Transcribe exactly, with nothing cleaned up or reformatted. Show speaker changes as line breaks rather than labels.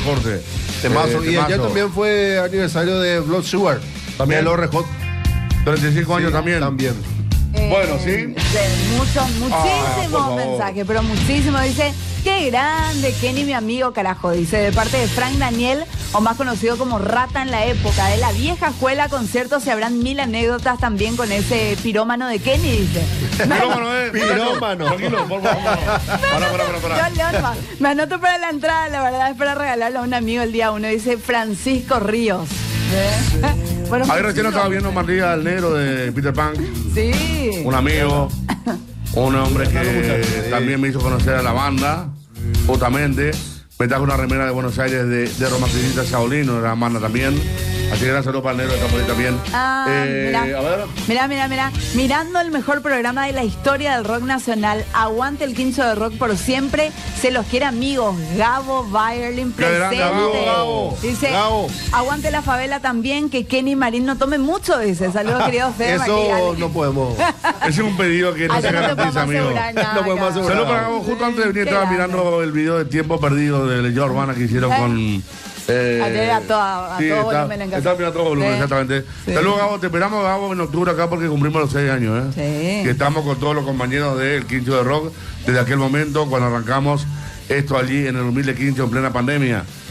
pasaporte.
Temazo.
Eh,
y ayer
temazo.
también fue aniversario de Blood Sugar.
También.
El O R J.
treinta y cinco años
Sí,
también.
También.
Eh,
Bueno, ¿sí?
de muchos, muchísimos
por favor.
mensajes, pero muchísimos. Dice, qué grande, Kenny, mi amigo, carajo. Dice, de parte de Frank Daniel, o más conocido como Rata en la época. De la vieja escuela conciertos se habrán mil anécdotas también con ese pirómano de Kenny, dice.
Pirómano, eh.
Pirómano.
Tranquilo, por favor. Pará, pará, pará, pará.
John León, va. Me anoto para la entrada, la verdad es para regalarlo a un amigo el día uno. Dice Francisco Ríos. ¿Eh? Bueno,
Ahí recién
Francisco.
estaba viendo María el Negro de Peter Pan.
Sí.
Un amigo. Un hombre
Saludos,
que
muchachos.
también me hizo conocer a la banda. Justamente. Me trajo una remera de Buenos Aires de, de Romanticista Shaolin, de la banda también. Así que gran saludo para el Negro de Capolí también.
Ah,
Eh,
mirá.
a ver.
Mirá, mirá, mirá. Mirando el mejor programa de la historia del rock nacional. Aguante el quincho de rock por siempre. Se los quiere amigos. Gabo Bayerlin
Qué grande,
presente.
Gabo, Gabo.
Dice,
Gabo.
aguante la favela también, que Kenny Marín no tome mucho, dice. Saludos, querido Fede
Eso
Matías.
no podemos.
Ese es un pedido que no
Ay,
se
no te podemos
garantiza, amigo.
asegurar nada,
No podemos
acá.
asegurar.
Saludos para Gabo. Justo antes de venir
Qué
estaba
grande.
mirando el video de Tiempo Perdido de Legión Urbana que hicieron
¿Eh?
con... Eh,
Ayer a toda- a
sí,
todo
está,
volumen en casa.
está bien a todo volumen,
Sí.
exactamente.
Sí.
Saludos, Gabo. Te esperamos, Gabo, en octubre acá porque cumplimos los seis años, ¿eh?
Sí.
Que estamos con todos los compañeros del Quincho de Rock desde aquel momento cuando arrancamos esto allí en el dos mil quince en plena pandemia.